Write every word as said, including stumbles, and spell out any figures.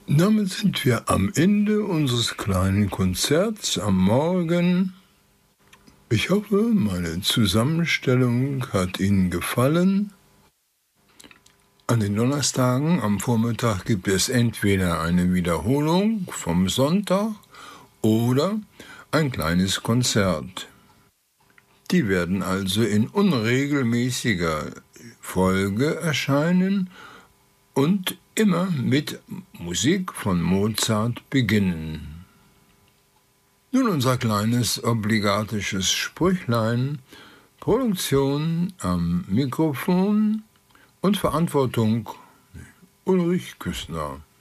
Damit sind wir am Ende unseres kleinen Konzerts am Morgen. Ich hoffe, meine Zusammenstellung hat Ihnen gefallen. An den Donnerstagen am Vormittag gibt es entweder eine Wiederholung vom Sonntag oder ein kleines Konzert. Die werden also in unregelmäßiger Folge erscheinen und immer mit Musik von Mozart beginnen. Nun unser kleines obligatisches Sprüchlein: Produktion am Mikrofon und Verantwortung Ulrich Küssner.